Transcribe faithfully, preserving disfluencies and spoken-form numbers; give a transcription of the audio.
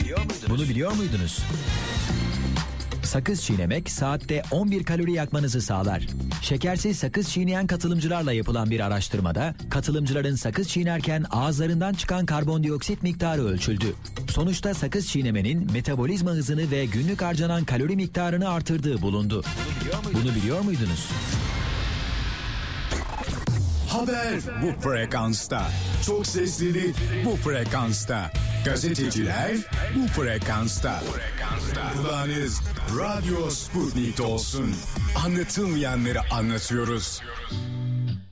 Bunu biliyor muydunuz? Sakız çiğnemek saatte on bir kalori yakmanızı sağlar. Şekersiz sakız çiğneyen katılımcılarla yapılan bir araştırmada katılımcıların sakız çiğnerken ağızlarından çıkan karbondioksit miktarı ölçüldü. Sonuçta sakız çiğnemenin metabolizma hızını ve günlük harcanan kalori miktarını artırdığı bulundu. Bunu biliyor muydunuz? Haber bu frekansta. Çok seslilik bu frekansta. Gazeteciler bu frekansta. Kulağınız Radyo Sputnik'te olsun. Anlatılmayanları anlatıyoruz.